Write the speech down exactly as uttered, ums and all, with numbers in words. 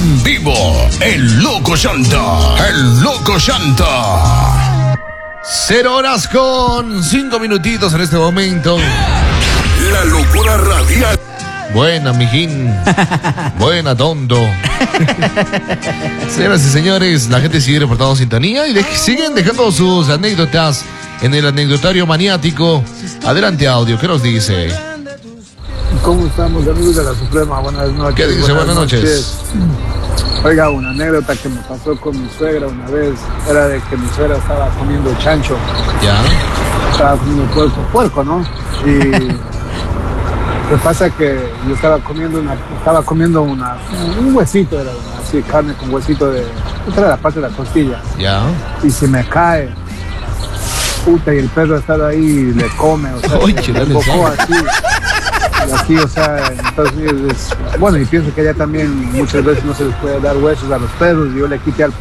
En vivo, el Loco Llanta. El Loco Llanta. Cero horas con cinco minutitos en este momento. La locura radial. Buena, mijín. Buena, tonto. Señoras y señores, la gente sigue reportando sintonía y de- siguen dejando sus anécdotas en el anecdotario maniático. Adelante, audio, ¿qué nos dice? ¿Cómo estamos, amigos de la Suprema? Buenas noches. ¿Qué dice? Buenas noches. Oiga, una anécdota que me pasó con mi suegra una vez era de que mi suegra estaba comiendo chancho. Ya. Estaba comiendo puerco, puerco, ¿no? Y lo que pasa es que yo estaba comiendo una, estaba comiendo una, un huesito, era una, así, carne con huesito de, esta era la parte de la costilla. Ya. Y se me cae. Puta, y el perro estaba ahí y le come, o sea, Oye, se dale embocó sal. así. Y aquí, o sea, en Estados Unidos es... Bueno, y pienso que allá también muchas veces no se les puede dar huesos a los perros. Y yo le quité al